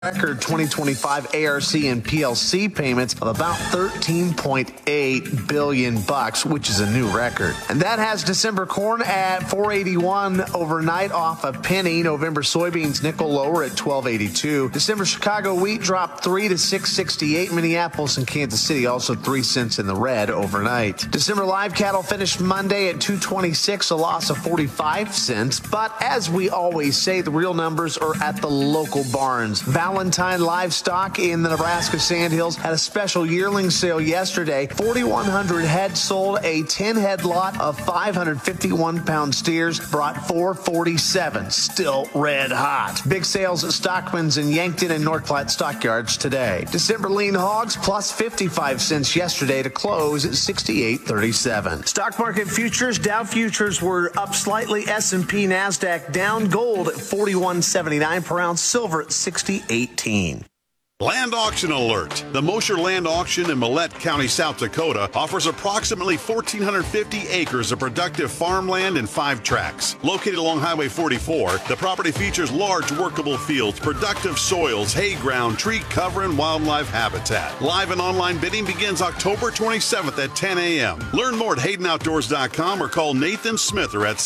Record 2025 ARC and PLC payments of about $13.8 billion, which is a new record. And that has December corn at $4.81 overnight, off a penny. November soybeans nickel lower at $12.82. December Chicago wheat dropped 3 to $6.68. Minneapolis and Kansas City also 3 cents in the red overnight. December live cattle finished Monday at $2.26, a loss of 45 cents. But as we always say, the real numbers are at the local barns. Valentine Livestock in the Nebraska Sandhills had a special yearling sale yesterday. 4,100 head sold. A 10-head lot of 551-pound steers brought $447, still red hot. Big sales at Stockman's in Yankton and North Platte stockyards today. December lean hogs plus 55 cents yesterday to close at 68.37. Stock market futures, Dow futures were up slightly. S&P, NASDAQ down. Gold at 41.79 per ounce. Silver at 68. Land auction alert. The Mosher Land Auction in Millette County, South Dakota offers approximately 1,450 acres of productive farmland and 5 tracts. Located along Highway 44, the property features large workable fields, productive soils, hay ground, tree cover, and wildlife habitat. Live and online bidding begins October 27th at 10 a.m. Learn more at HaydenOutdoors.com or call Nathan Smither at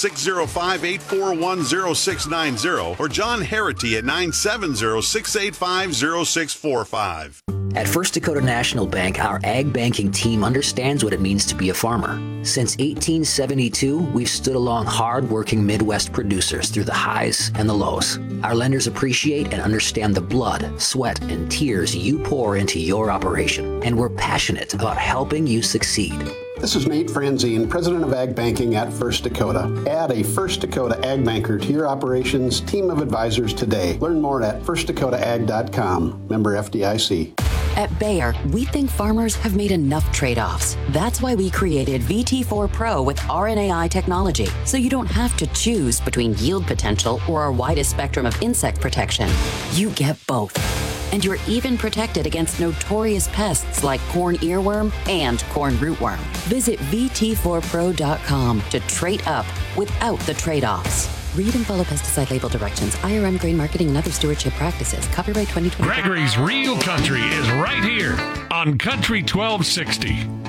605-841-0690 or John Harity at 970-685-0645. At First Dakota National Bank, our ag banking team understands what it means to be a farmer. Since 1872, we've stood along hard-working Midwest producers through the highs and the lows. Our lenders appreciate and understand the blood, sweat, and tears you pour into your operation, and we're passionate about helping you succeed. This is Nate Franzine, President of Ag Banking at First Dakota. Add a First Dakota Ag Banker to your operations team of advisors today. Learn more at firstdakotaag.com. Member FDIC. At Bayer, we think farmers have made enough trade-offs. That's why we created VT4 Pro with RNAi technology, so you don't have to choose between yield potential or our widest spectrum of insect protection. You get both. And you're even protected against notorious pests like corn earworm and corn rootworm. Visit VT4Pro.com to trade up without the trade-offs. Read and follow pesticide label directions, IRM grain marketing and other stewardship practices. Copyright 2020. Gregory's Real Country is right here on Country 1260.